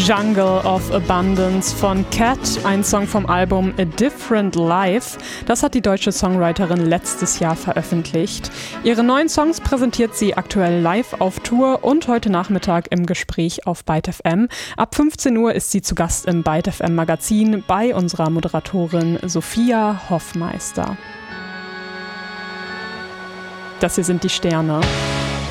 Jungle of Abundance von Cat, ein Song vom Album A Different Life. Das hat die deutsche Songwriterin letztes Jahr veröffentlicht. Ihre neuen Songs präsentiert sie aktuell live auf Tour und heute Nachmittag im Gespräch auf Byte FM. Ab 15 Uhr ist sie zu Gast im Byte FM Magazin bei unserer Moderatorin Sophia Hoffmeister. Das hier sind die Sterne.